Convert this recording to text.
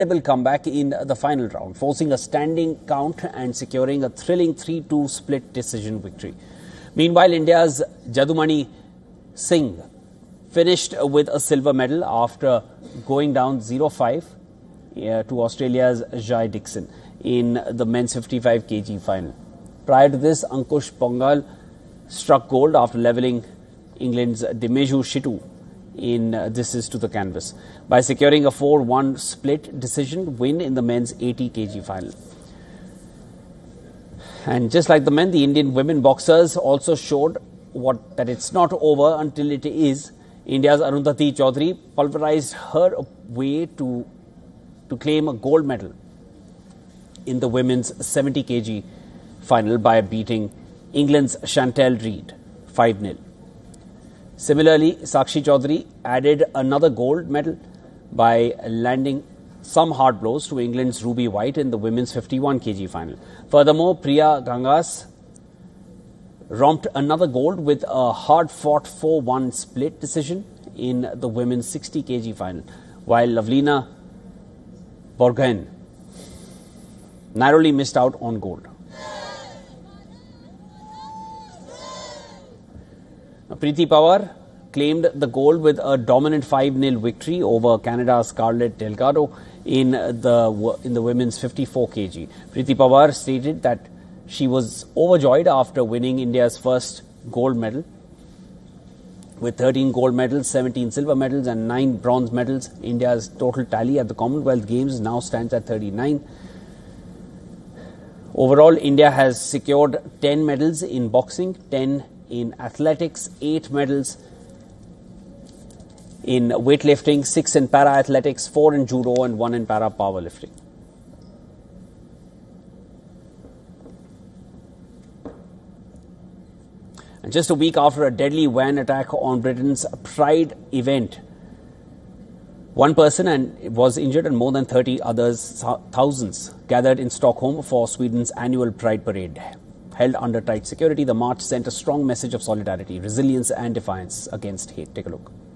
comeback in the final round, forcing a standing count and securing a thrilling 3-2 split decision victory. Meanwhile, India's Jadumani Singh finished with a silver medal after going down 0-5 to Australia's Jai Dixon in the men's 55 kg final. Prior to this, Ankush Pongal struck gold after levelling England's Dimeju Shitu in this is to the canvas by securing a 4-1 split decision win in the men's 80 kg final. And just like the men, the Indian women boxers also showed that it's not over until it is. India's Arundhati Chaudhary pulverized her way to claim a gold medal in the women's 70 kg final by beating England's Chantel Reid 5-0. Similarly, Sakshi Chaudhary added another gold medal by landing some hard blows to England's Ruby White in the women's 51 kg final. Furthermore, Priya Gangas romped another gold with a hard-fought 4-1 split decision in the women's 60 kg final, while Lavlina Borgohain narrowly missed out on gold. Preeti Pawar claimed the gold with a dominant 5-0 victory over Canada's Scarlett Delgado in the women's 54 kg. Preeti Pawar stated that she was overjoyed after winning India's first gold medal. With 13 gold medals, 17 silver medals and 9 bronze medals, India's total tally at the Commonwealth Games now stands at 39. Overall, India has secured 10 medals in boxing, 10 in athletics, 8 medals in weightlifting, 6 in para-athletics, 4 in judo and 1 in para-powerlifting. And just a week after a deadly van attack on Britain's Pride event, one person was injured and more than 30 others, thousands, gathered in Stockholm for Sweden's annual Pride parade. Held under tight security, the march sent a strong message of solidarity, resilience and defiance against hate. Take a look.